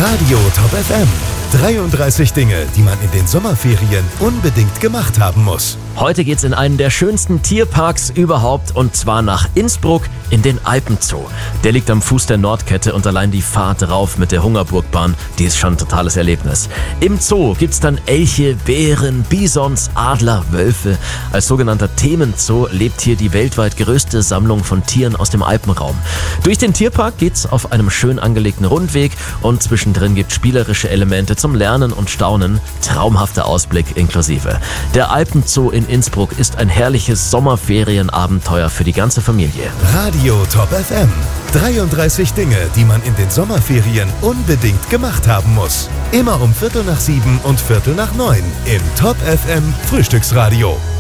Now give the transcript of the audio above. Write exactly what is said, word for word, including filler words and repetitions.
Radio Top F M. dreiunddreißig Dinge, die man in den Sommerferien unbedingt gemacht haben muss. Heute geht's in einen der schönsten Tierparks überhaupt, und zwar nach Innsbruck in den Alpenzoo. Der liegt am Fuß der Nordkette und allein die Fahrt rauf mit der Hungerburgbahn, die ist schon ein totales Erlebnis. Im Zoo gibt's dann Elche, Bären, Bisons, Adler, Wölfe. Als sogenannter Themenzoo lebt hier die weltweit größte Sammlung von Tieren aus dem Alpenraum. Durch den Tierpark geht's auf einem schön angelegten Rundweg und zwischendrin gibt's spielerische Elemente zum Lernen und Staunen, traumhafter Ausblick inklusive. Der Alpenzoo in Innsbruck ist ein herrliches Sommerferienabenteuer für die ganze Familie. Radio Top F M. dreiunddreißig Dinge, die man in den Sommerferien unbedingt gemacht haben muss. Immer um Viertel nach sieben und Viertel nach neun im Top F M Frühstücksradio.